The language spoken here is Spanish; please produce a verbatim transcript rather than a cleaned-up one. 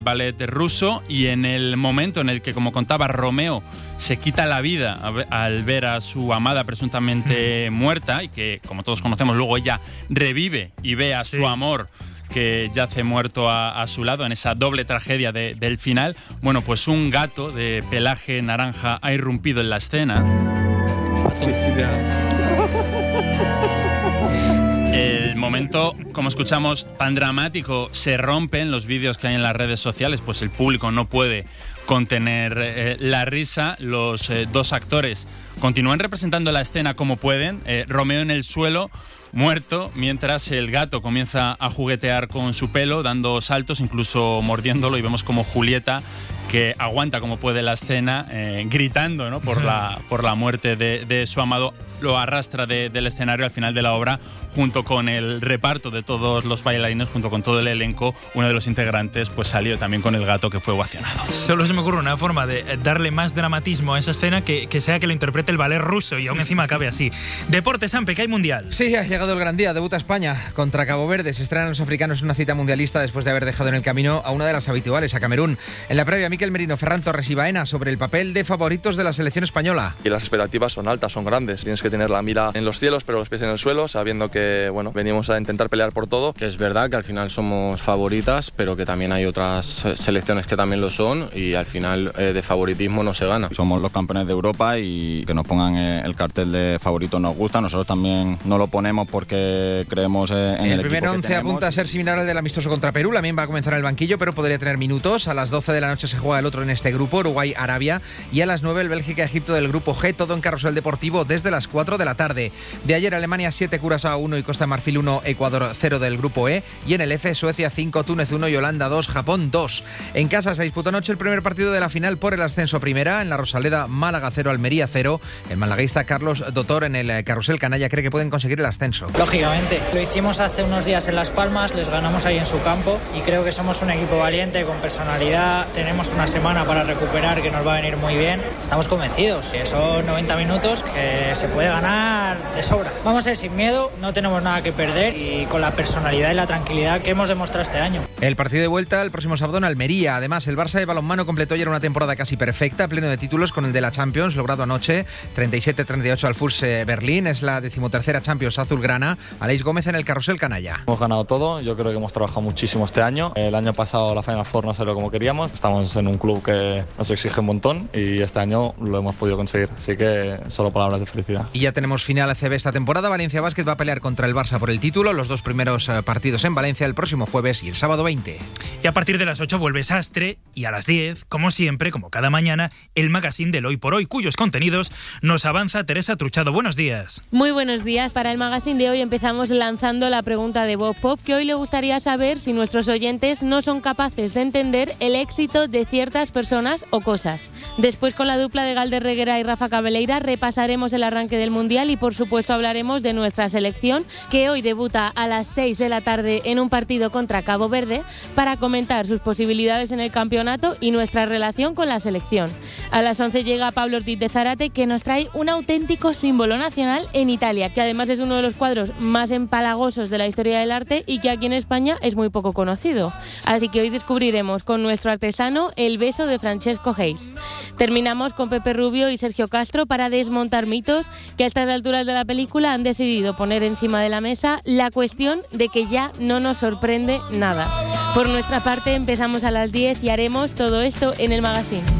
ballet ruso, y en el momento en el que, como contaba, Romeo se quita la vida al ver a su amada presuntamente muerta, y que, como todos conocemos, luego ella revive y ve a sí. su amor que yace muerto a, a su lado en esa doble tragedia de, del final. Bueno, pues un gato de pelaje naranja ha irrumpido en la escena. El momento, como escuchamos, tan dramático, se rompe en los vídeos que hay en las redes sociales, pues el público no puede contener eh, la risa. Los eh, dos actores continúan representando la escena como pueden. Eh, Romeo en el suelo, muerto, mientras el gato comienza a juguetear con su pelo, dando saltos, incluso mordiéndolo, y vemos como Julieta, que aguanta como puede la escena, eh, gritando, ¿no?, por la, por la muerte de, de su amado, lo arrastra de, del escenario al final de la obra, junto con el reparto de todos los bailarines, junto con todo el elenco. Uno de los integrantes pues salió también con el gato, que fue ovacionado. Solo se me ocurre una forma de darle más dramatismo a esa escena que, que sea que lo interprete el ballet ruso, y aún encima acabe así. Deportes, Ampe, que hay mundial. Sí, ha llegado el gran día. Debuta España contra Cabo Verde. Se estrenan los africanos en una cita mundialista después de haber dejado en el camino a una de las habituales, a Camerún. En la previa, Miquel Merino, Ferran Torres y Baena sobre el papel de favoritos de la selección española. Y las expectativas son altas, son grandes. Tienes que tener la mira en los cielos, pero los pies en el suelo, sabiendo que, bueno, venimos a intentar pelear por todo. Que es verdad que al final somos favoritas, pero que también hay otras selecciones que también lo son, y al final eh, de favoritismo no se gana. Somos los campeones de Europa, y que nos pongan el cartel de favorito nos gusta. Nosotros también no lo ponemos porque creemos en el, el equipo. El primer once apunta a ser similar al del amistoso contra Perú. También va a comenzar en el banquillo, pero podría tener minutos. A las doce de la noche se juega el otro en este grupo, Uruguay-Arabia, y a las nueve el Bélgica-Egipto del grupo G, todo en Carrusel Deportivo desde las cuatro de la tarde. De ayer, Alemania siete, Curazao uno y Costa de Marfil uno, Ecuador cero del grupo E, y en el F, Suecia cinco, Túnez uno y Holanda dos, Japón dos. En casa se disputó anoche el primer partido de la final por el ascenso a primera. En la Rosaleda, Málaga cero, Almería cero. El malaguista Carlos Dotor en el Carrusel Canalla cree que pueden conseguir el ascenso. Lógicamente, lo hicimos hace unos días en Las Palmas, les ganamos ahí en su campo, y creo que somos un equipo valiente, con personalidad. Tenemos una semana para recuperar, que nos va a venir muy bien. Estamos convencidos, que son noventa minutos que se puede ganar de sobra. Vamos a ir sin miedo, no tenemos nada que perder, y con la personalidad y la tranquilidad que hemos demostrado este año. El partido de vuelta el próximo sábado en Almería. Además, el Barça de balonmano completó ayer una temporada casi perfecta, pleno de títulos, con el de la Champions, logrado anoche, treinta y siete a treinta y ocho al F U S Berlín. Es la decimotercera Champions azulgrana. Aleix Gómez en el Carrusel Canalla. Hemos ganado todo, yo creo que hemos trabajado muchísimo este año. El año pasado la Final Four no salió como queríamos. Estamos en un club que nos exige un montón, y este año lo hemos podido conseguir, así que solo palabras de felicidad. Y ya tenemos final A C B esta temporada. Valencia Basket va a pelear contra el Barça por el título, los dos primeros partidos en Valencia el próximo jueves y el sábado veinte. Y a partir de las ocho vuelve Sastre, y a las diez, como siempre, como cada mañana, el magazine del Hoy por Hoy, cuyos contenidos nos avanza Teresa Truchado. Buenos días. Muy buenos días. Para el magazine de hoy empezamos lanzando la pregunta de Bob Pop, que hoy le gustaría saber si nuestros oyentes no son capaces de entender el éxito de ciertas personas o cosas. Después, con la dupla de Galder Reguera y Rafa Cabeleira, repasaremos el arranque del Mundial, y por supuesto hablaremos de nuestra selección, que hoy debuta a las seis de la tarde en un partido contra Cabo Verde, para comentar sus posibilidades en el campeonato y nuestra relación con la selección. A las once llega Pablo Ortiz de Zárate, que nos trae un auténtico símbolo nacional en Italia, que además es uno de los cuadros más empalagosos de la historia del arte, y que aquí en España es muy poco conocido. Así que hoy descubriremos con nuestro artesano el beso de Francesco Hayes. Terminamos con Pepe Rubio y Sergio Castro para desmontar mitos que a estas alturas de la película han decidido poner encima de la mesa la cuestión de que ya no nos sorprende nada. Por nuestra parte, empezamos a las diez y haremos todo esto en el magazine.